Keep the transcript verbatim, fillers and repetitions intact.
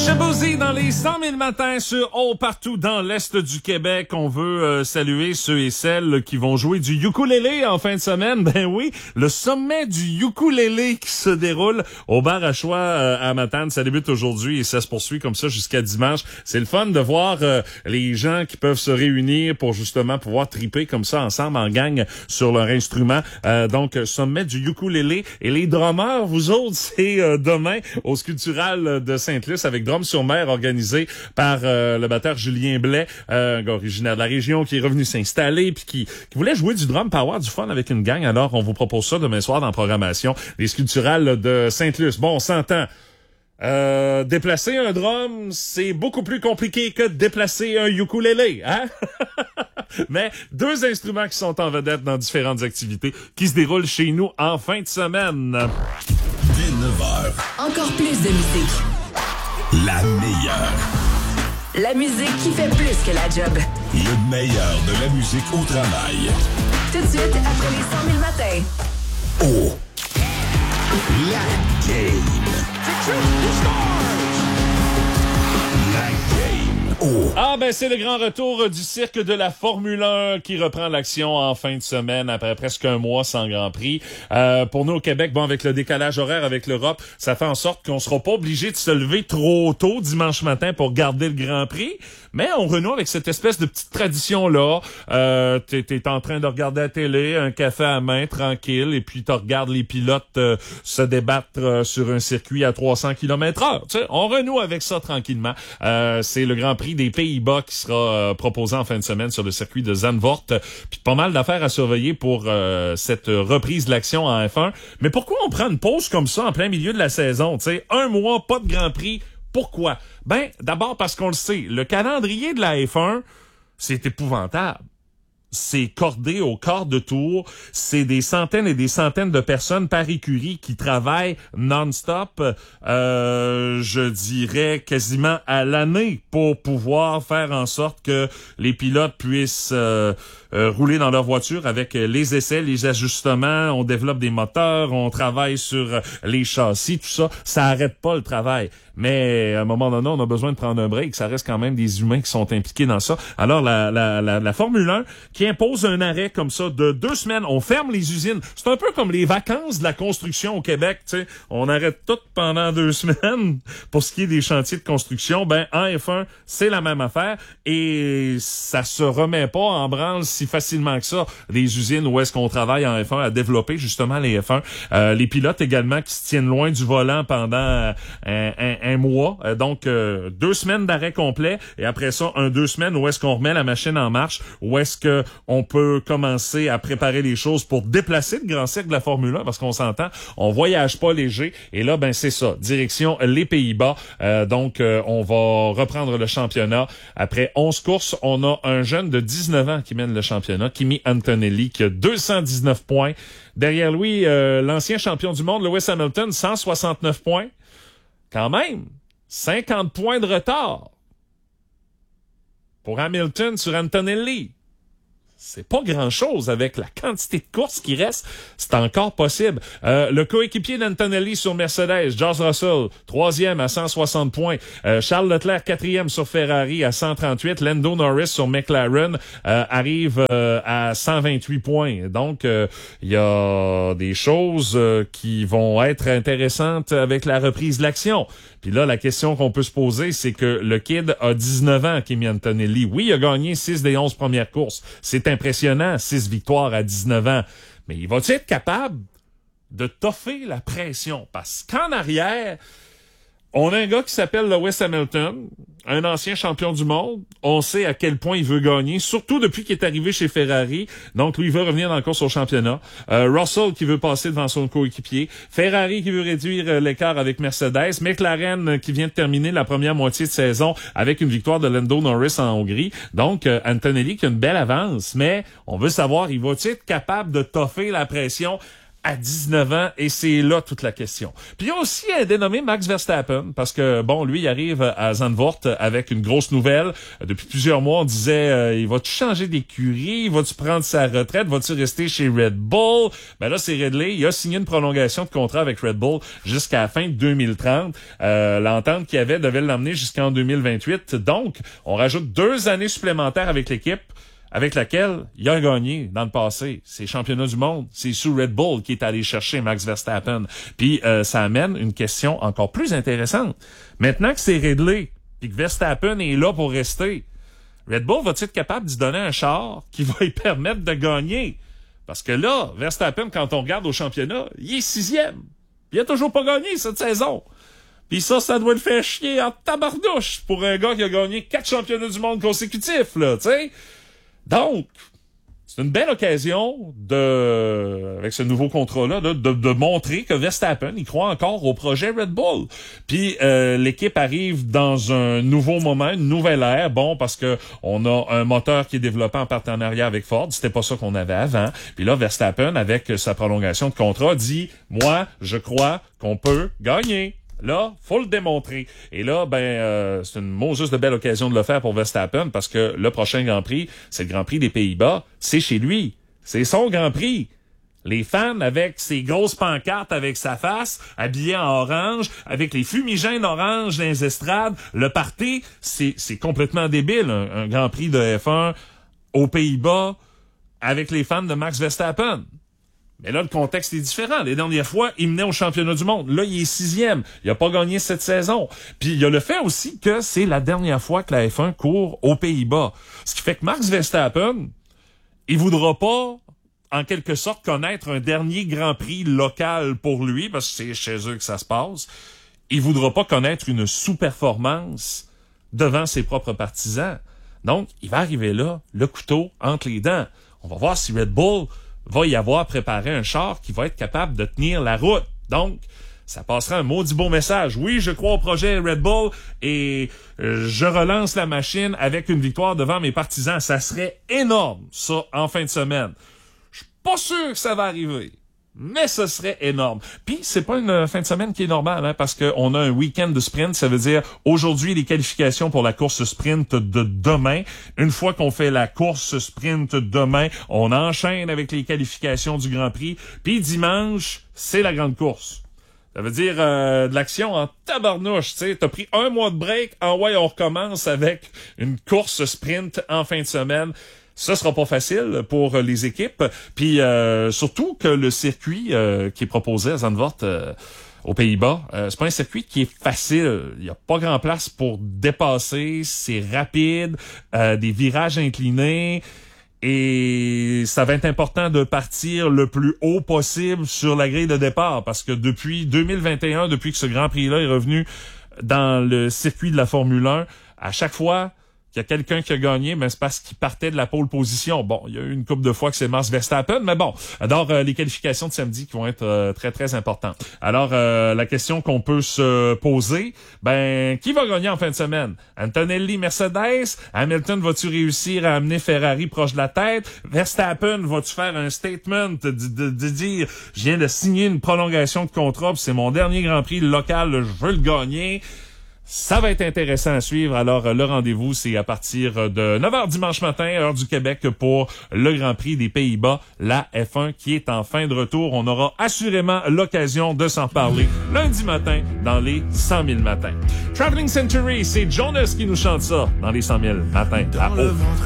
Shabozy dans les cent mille matins sur Oh partout dans l'Est du Québec. On veut euh, saluer ceux et celles qui vont jouer du ukulélé en fin de semaine. Ben oui, le sommet du ukulélé qui se déroule au bar à choix euh, à Matane. Ça débute aujourd'hui et ça se poursuit comme ça jusqu'à dimanche. C'est le fun de voir euh, les gens qui peuvent se réunir pour justement pouvoir triper comme ça ensemble en gang sur leur instrument. Euh, donc, sommet du ukulélé. Et les drummers, vous autres, c'est euh, demain au Sculptural de Sainte-Luce avec Drum-sur-Mer organisé par euh, le batteur Julien Blais, euh, un gars originaire de la région qui est revenu s'installer puis qui, qui voulait jouer du drum pour avoir du fun avec une gang. Alors, on vous propose ça demain soir dans la programmation des Sculpturales de Sainte-Luce. Bon, on s'entend. Euh, déplacer un drum, c'est beaucoup plus compliqué que de déplacer un ukulélé, hein? Mais deux instruments qui sont en vedette dans différentes activités qui se déroulent chez nous en fin de semaine. Dès neuf heures. Encore plus de musique. La meilleure. La musique qui fait plus que la job. Le meilleur de la musique au travail. Tout de suite après les cent mille matins. Oh. La game. La game. Oh. Ah ben c'est le grand retour du cirque de la Formule un qui reprend l'action en fin de semaine après presque un mois sans Grand Prix. Euh, pour nous au Québec, bon avec le décalage horaire avec l'Europe, ça fait en sorte qu'on sera pas obligé de se lever trop tôt dimanche matin pour garder le Grand Prix. Mais on renoue avec cette espèce de petite tradition-là. Euh, t'es, t'es en train de regarder la télé, un café à main, tranquille, et puis tu regardes les pilotes euh, se débattre euh, sur un circuit à trois cents kilomètres heure. Tu sais, on renoue avec ça tranquillement. Euh, c'est le Grand Prix des Pays-Bas qui sera euh, proposé en fin de semaine sur le circuit de Zandvoort. Puis pas mal d'affaires à surveiller pour euh, cette reprise de l'action en F un. Mais pourquoi on prend une pause comme ça en plein milieu de la saison? Tu sais, un mois, pas de Grand Prix. Pourquoi? Ben, d'abord parce qu'on le sait, le calendrier de la F un, c'est épouvantable. C'est cordé au quart de tour. C'est des centaines et des centaines de personnes par écurie qui travaillent non-stop, euh, je dirais quasiment à l'année pour pouvoir faire en sorte que les pilotes puissent euh, euh, rouler dans leur voiture avec les essais, les ajustements. On développe des moteurs, on travaille sur les châssis, tout ça. Ça arrête pas le travail. Mais à un moment donné, on a besoin de prendre un break. Ça reste quand même des humains qui sont impliqués dans ça. Alors, la, la, la, la Formule un qui impose un arrêt comme ça de deux semaines. On ferme les usines. C'est un peu comme les vacances de la construction au Québec. Tu sais, on arrête tout pendant deux semaines pour ce qui est des chantiers de construction. Ben, en F un, c'est la même affaire. Et ça se remet pas en branle si facilement que ça. Les usines où est-ce qu'on travaille en F un à développer justement les F un. Euh, les pilotes également qui se tiennent loin du volant pendant un, un un mois, donc euh, deux semaines d'arrêt complet et après ça, un deux semaines où est-ce qu'on remet la machine en marche, où est-ce que on peut commencer à préparer les choses pour déplacer le grand cirque de la Formule un, parce qu'on s'entend, on voyage pas léger et là, ben c'est ça, direction les Pays-Bas, euh, donc euh, on va reprendre le championnat. Après onze courses, on a un jeune de dix-neuf ans qui mène le championnat, Kimi Antonelli, qui a deux cent dix-neuf points. Derrière lui, euh, l'ancien champion du monde, Lewis Hamilton, cent soixante-neuf points. Quand même, cinquante points de retard pour Hamilton sur Antonelli. C'est pas grand-chose avec la quantité de courses qui reste. C'est encore possible. Euh, le coéquipier d'Antonelli sur Mercedes, George Russell, troisième à cent soixante points. Euh, Charles Leclerc, quatrième sur Ferrari à cent trente-huit. Lando Norris sur McLaren euh, arrive euh, à cent vingt-huit points. Donc, il euh, y a des choses euh, qui vont être intéressantes avec la reprise de l'action. Puis là, la question qu'on peut se poser, c'est que le kid a dix-neuf ans, Kimi Antonelli. Oui, il a gagné six des onze premières courses. C'est impressionnant, six victoires à dix-neuf ans. Mais il va-t-il être capable de toffer la pression? Parce qu'en arrière, on a un gars qui s'appelle Lewis Hamilton, un ancien champion du monde. On sait à quel point il veut gagner, surtout depuis qu'il est arrivé chez Ferrari. Donc, lui, il veut revenir dans la course au championnat. Euh, Russell qui veut passer devant son coéquipier. Ferrari qui veut réduire euh, l'écart avec Mercedes. McLaren euh, qui vient de terminer la première moitié de saison avec une victoire de Lando Norris en Hongrie. Donc, euh, Antonelli qui a une belle avance. Mais on veut savoir, il va-t-il être capable de toffer la pression à dix-neuf ans, et c'est là toute la question. Puis il y a aussi un dénommé Max Verstappen, parce que, bon, lui, il arrive à Zandvoort avec une grosse nouvelle. Depuis plusieurs mois, on disait, euh, il va-tu changer d'écurie? Va-tu prendre sa retraite? Va-tu rester chez Red Bull? Ben là, c'est Ridley. Il a signé une prolongation de contrat avec Red Bull jusqu'à la fin de deux mille trente. Euh, l'entente qu'il y avait devait l'emmener jusqu'en deux mille vingt-huit. Donc, on rajoute deux années supplémentaires avec l'équipe avec laquelle il a gagné dans le passé. C'est championnat du monde. C'est sous Red Bull qui est allé chercher Max Verstappen. Puis euh, ça amène une question encore plus intéressante. Maintenant que c'est Ridley, puis que Verstappen est là pour rester, Red Bull va-t-il être capable d'y donner un char qui va lui permettre de gagner? Parce que là, Verstappen, quand on regarde au championnat, il est sixième. Il a toujours pas gagné cette saison. Puis ça, ça doit le faire chier en tabarnouche pour un gars qui a gagné quatre championnats du monde consécutifs, là, tu sais. Donc, c'est une belle occasion de, avec ce nouveau contrat-là, de, de, de montrer que Verstappen, il croit encore au projet Red Bull. Puis euh, l'équipe arrive dans un nouveau moment, une nouvelle ère. Bon, parce que on a un moteur qui est développé en partenariat avec Ford. C'était pas ça qu'on avait avant. Puis là, Verstappen, avec sa prolongation de contrat, dit « Moi, je crois qu'on peut gagner. » Là, faut le démontrer. Et là, ben, euh, c'est une Moses de belle occasion de le faire pour Verstappen parce que le prochain Grand Prix, c'est le Grand Prix des Pays-Bas. C'est chez lui. C'est son Grand Prix. Les fans avec ses grosses pancartes avec sa face, habillés en orange, avec les fumigènes orange dans les estrades, le party, c'est, c'est complètement débile. Un, un Grand Prix de F un aux Pays-Bas avec les fans de Max Verstappen. Mais là, le contexte est différent. Les dernières fois, il menait au championnat du monde. Là, il est sixième. Il a pas gagné cette saison. Puis, il y a le fait aussi que c'est la dernière fois que la F un court aux Pays-Bas. Ce qui fait que Max Verstappen, il voudra pas, en quelque sorte, connaître un dernier Grand Prix local pour lui, parce que c'est chez eux que ça se passe. Il voudra pas connaître une sous-performance devant ses propres partisans. Donc, il va arriver là, le couteau entre les dents. On va voir si Red Bull va y avoir préparé un char qui va être capable de tenir la route. Donc, ça passera un maudit beau message. Oui, je crois au projet Red Bull et euh, je relance la machine avec une victoire devant mes partisans. Ça serait énorme, ça, en fin de semaine. Je suis pas sûr que ça va arriver, mais ce serait énorme. Puis, c'est pas une fin de semaine qui est normale, hein, parce qu'on a un week-end de sprint. Ça veut dire, aujourd'hui, les qualifications pour la course sprint de demain. Une fois qu'on fait la course sprint demain, on enchaîne avec les qualifications du Grand Prix. Puis, dimanche, c'est la grande course. Ça veut dire euh, de l'action en tabarnouche, tu sais. T'as pris un mois de break, en ouais, on recommence avec une course sprint en fin de semaine. Ce sera pas facile pour les équipes, puis euh, surtout que le circuit euh, qui est proposé à Zandvoort euh, aux Pays-Bas, euh, c'est pas un circuit qui est facile. Il y a pas grand place pour dépasser, c'est rapide, euh, des virages inclinés, et ça va être important de partir le plus haut possible sur la grille de départ, parce que depuis deux mille vingt et un, depuis que ce Grand Prix-là est revenu dans le circuit de la Formule un, à chaque fois qu'il y a quelqu'un qui a gagné, mais c'est parce qu'il partait de la pole position. Bon, il y a eu une couple de fois que c'est Max Verstappen, mais bon. Alors, euh, les qualifications de samedi qui vont être euh, très, très importantes. Alors, euh, la question qu'on peut se poser, ben, qui va gagner en fin de semaine? Antonelli, Mercedes? Hamilton, va-tu réussir à amener Ferrari proche de la tête? Verstappen, va-tu faire un statement de, de, de dire, je viens de signer une prolongation de contrat, puis c'est mon dernier Grand Prix local, je veux le gagner? Ça va être intéressant à suivre. Alors, le rendez-vous, c'est à partir de neuf heures dimanche matin, heure du Québec, pour le Grand Prix des Pays-Bas, la F un, qui est en fin de retour. On aura assurément l'occasion de s'en parler lundi matin dans les cent mille matins. Traveling Century, c'est Jonas qui nous chante ça dans les cent mille matins à haut.